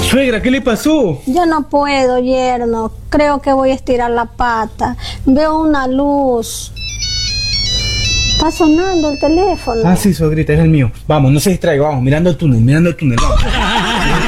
Suegra, ¿qué le pasó? Ya no puedo, yerno. Creo que voy a estirar la pata. Veo una luz. Está sonando el teléfono. Ah, sí, suegrita, es el mío. Vamos, no se distraiga, vamos, mirando el túnel, vamos.